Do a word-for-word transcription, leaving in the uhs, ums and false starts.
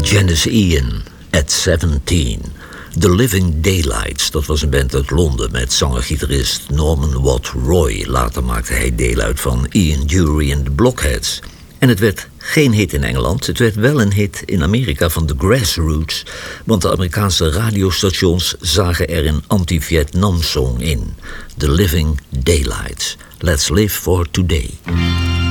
Janis Ian, At seventeen. The Living Daylights, dat was een band uit Londen met zanger-gitarist Norman Watt Roy. Later maakte hij deel uit van Ian Dury en de Blockheads. En het werd geen hit in Engeland, het werd wel een hit in Amerika van de Grassroots, want de Amerikaanse radiostations zagen er een anti-Vietnam-song in. The Living Daylights. Let's live for today.